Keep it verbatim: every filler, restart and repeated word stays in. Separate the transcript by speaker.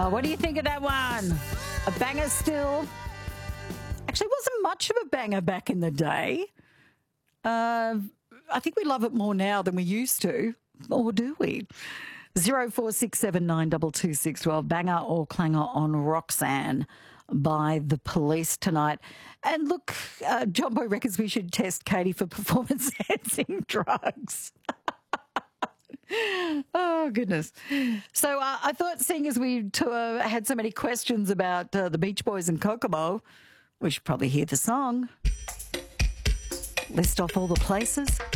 Speaker 1: What do you think of that one? A banger still? Actually, wasn't much of a banger back in the day. Uh, I think we love it more now than we used to. Or do we? zero four six seven nine two two six one two. Banger or clanger on Roxanne by The Police tonight. And look, uh, Jumbo reckons we should test Katie for performance-enhancing drugs. Oh, goodness. So uh, I thought, seeing as we t- uh, had so many questions about uh, the Beach Boys and Kokomo, we should probably hear the song. List off all the places.